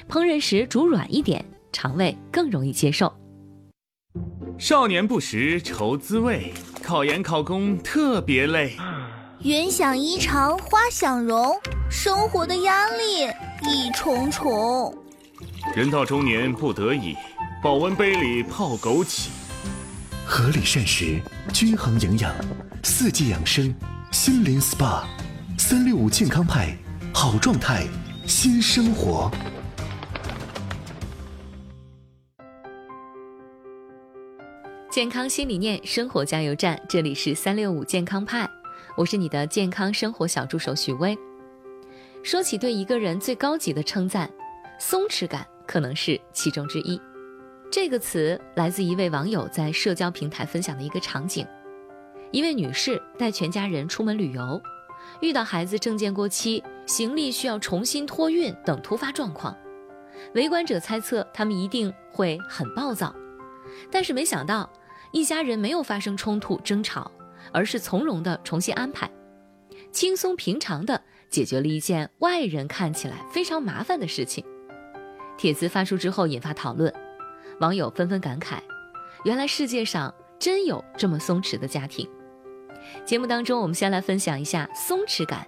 烹饪时煮软一点，肠胃更容易接受。 少年不识愁滋味，考研考公特别累。 云想衣裳花想容，生活的压力一重重。 人到中年不得已，保温杯里泡枸杞。 合理膳食，均衡营养，四季养生，心灵 SPA，365健康派，好状态，新生活。 健康新理念，生活加油站，这里是365健康派，我是你的健康生活小助手许巍。说起对一个人最高级的称赞，松弛感可能是其中之一。这个词来自一位网友在社交平台分享的一个场景。一位女士带全家人出门旅游，遇到孩子证件过期，行李需要重新托运等突发状况。围观者猜测他们一定会很暴躁，但是没想到一家人没有发生冲突争吵，而是从容地重新安排，轻松平常地解决了一件外人看起来非常麻烦的事情。帖子发出之后引发讨论，网友纷纷感慨，原来世界上真有这么松弛的家庭。节目当中我们先来分享一下松弛感。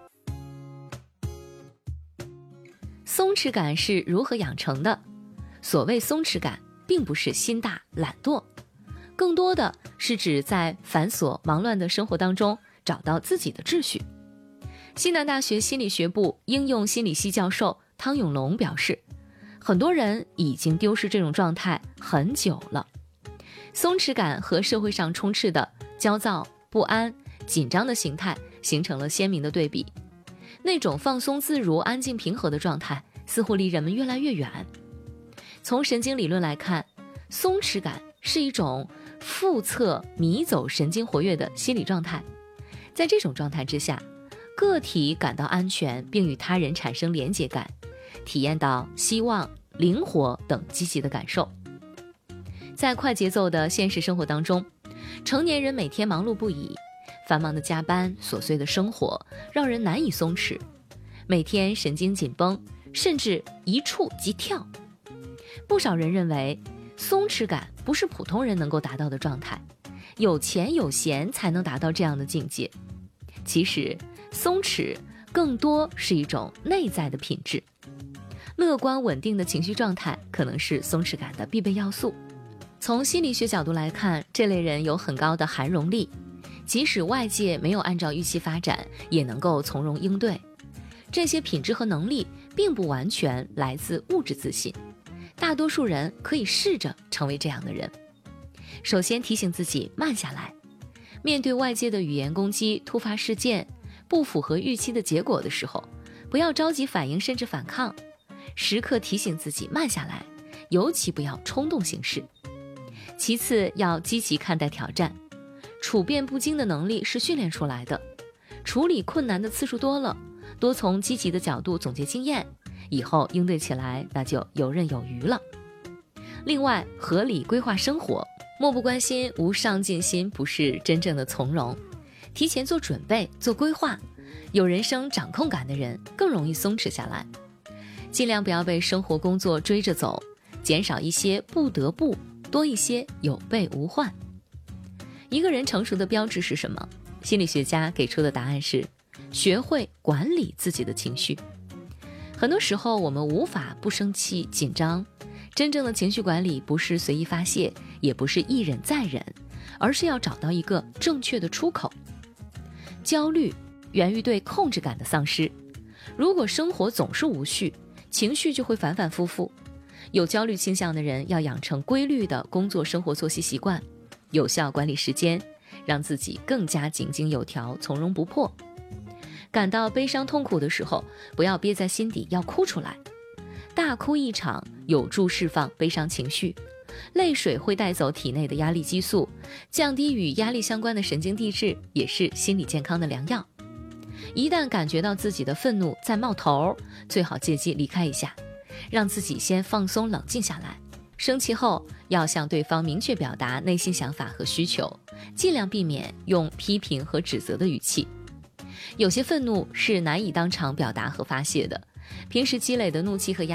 松弛感是如何养成的？所谓松弛感并不是心大懒惰，更多的是指在繁琐忙乱的生活当中找到自己的秩序。西南大学心理学部应用心理系教授汤永龙表示，很多人已经丢失这种状态很久了。松弛感和社会上充斥的焦躁、不安、紧张的形态形成了鲜明的对比。那种放松自如、安静平和的状态似乎离人们越来越远。从神经理论来看，松弛感是一种腹侧迷走神经活跃的心理状态。在这种状态之下，个体感到安全，并与他人产生连结感，体验到希望、灵活等积极的感受。在快节奏的现实生活当中，成年人每天忙碌不已，繁忙的加班、琐碎的生活让人难以松弛，每天神经紧绷，甚至一触即跳。不少人认为松弛感不是普通人能够达到的状态，有钱有闲才能达到这样的境界。其实松弛更多是一种内在的品质，乐观稳定的情绪状态可能是松弛感的必备要素。从心理学角度来看，这类人有很高的涵容力，即使外界没有按照预期发展，也能够从容应对。这些品质和能力并不完全来自物质自信，大多数人可以试着成为这样的人。首先提醒自己慢下来，面对外界的语言攻击、突发事件、不符合预期的结果的时候，不要着急反应甚至反抗，时刻提醒自己慢下来，尤其不要冲动行事。其次，要积极看待挑战，处变不惊的能力是训练出来的，处理困难的次数多了，多从积极的角度总结经验，以后应对起来那就游刃有余了。另外，合理规划生活，漠不关心、无上进心不是真正的从容。提前做准备、做规划，有人生掌控感的人更容易松弛下来。尽量不要被生活工作追着走，减少一些不得不，多一些有备无患。一个人成熟的标志是什么？心理学家给出的答案是学会管理自己的情绪。很多时候我们无法不生气紧张，真正的情绪管理不是随意发泄，也不是一忍再忍，而是要找到一个正确的出口。焦虑源于对控制感的丧失，如果生活总是无序，情绪就会反反复复。有焦虑倾向的人要养成规律的工作生活作息习惯，有效管理时间，让自己更加井井有条，从容不迫。感到悲伤痛苦的时候，不要憋在心底，要哭出来。大哭一场有助释放悲伤情绪，泪水会带走体内的压力激素，降低与压力相关的神经递质，也是心理健康的良药。一旦感觉到自己的愤怒在冒头，最好借机离开一下，让自己先放松冷静下来。生气后要向对方明确表达内心想法和需求，尽量避免用批评和指责的语气。有些愤怒是难以当场表达和发泄的，平时积累的怒气和压